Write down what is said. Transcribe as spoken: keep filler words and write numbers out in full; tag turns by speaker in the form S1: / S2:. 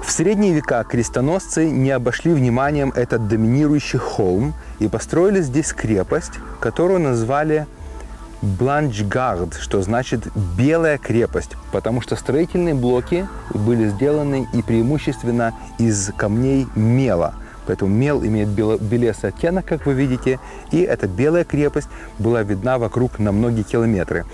S1: В средние века крестоносцы не обошли вниманием этот доминирующий холм и построили здесь крепость, которую назвали Бланчгард, что значит «белая крепость», потому что строительные блоки были сделаны и преимущественно из камней мела. Поэтому мел имеет белесый оттенок, как вы видите, и эта белая крепость была видна вокруг на многие километры.